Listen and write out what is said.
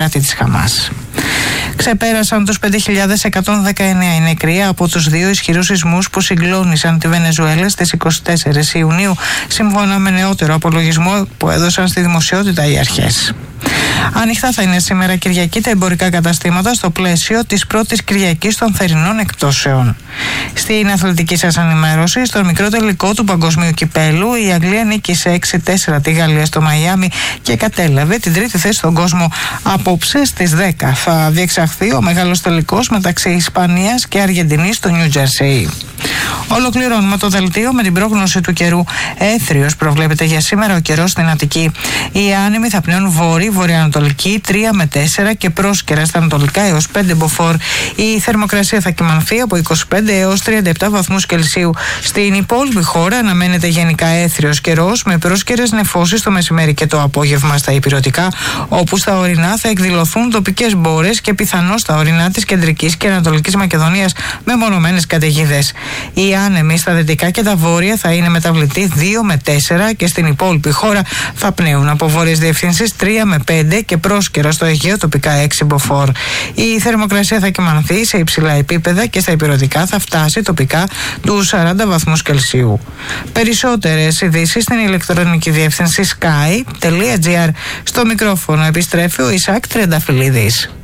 επικράτη της Χαμάς. Ξεπέρασαν τους 5.119 οι νεκροί από τους δύο ισχυρούς σεισμούς που συγκλώνησαν τη Βενεζουέλα στις 24 Ιουνίου, σύμφωνα με νεότερο απολογισμό που έδωσαν στη δημοσιότητα οι αρχές. Ανοιχτά θα είναι σήμερα Κυριακή τα εμπορικά καταστήματα στο πλαίσιο της πρώτης Κυριακής των θερινών εκπτώσεων. Στην αθλητική σας ενημέρωση, στο μικρό τελικό του Παγκοσμίου Κυπέλου, η Αγγλία νίκησε 6-4 τη Γαλλία στο Μαϊάμι και κατέλαβε την τρίτη θέση στον κόσμο. Απόψε στις 10 θα διεξαχθεί ο μεγάλος τελικός μεταξύ Ισπανίας και Αργεντινής στο Νιου Τζερσί. Ολοκληρώνουμε το δελτίο με την πρόγνωση του καιρού. Έθριος προβλέπεται για σήμερα ο καιρός στην Αττική. Οι άνεμοι θα πνέουν βορειανατολική 3 με 4 και πρόσκαιρα στα ανατολικά έως 5 μποφόρ. Η θερμοκρασία θα κυμανθεί από 25 έως 37 βαθμούς Κελσίου. Στην υπόλοιπη χώρα αναμένεται γενικά έθριος καιρός με πρόσκαιρες νεφώσεις το μεσημέρι και το απόγευμα στα ηπειρωτικά, όπου στα ορεινά θα εκδηλωθούν τοπικές μπόρες και πιθανώς στα ορεινά της κεντρικής και ανατολικής Μακεδονίας με μονομένες καταιγίδες. Οι άνεμοι στα δυτικά και τα βόρεια θα είναι μεταβλητοί 2 με 4 και στην υπόλοιπη χώρα θα πνέουν από βόρειες διευθύνσεις 3 με 5 και πρόσκαιρα στο Αιγαίο τοπικά 6 μποφόρ. Η θερμοκρασία θα κυμανθεί σε υψηλά επίπεδα και στα ηπειρωτικά θα φτάσει τοπικά τους 40 βαθμούς Κελσίου. Περισσότερες ειδήσεις στην ηλεκτρονική διεύθυνση sky.gr. Στο μικρόφωνο επιστρέφει ο Ισάκ Τρενταφυλλίδης.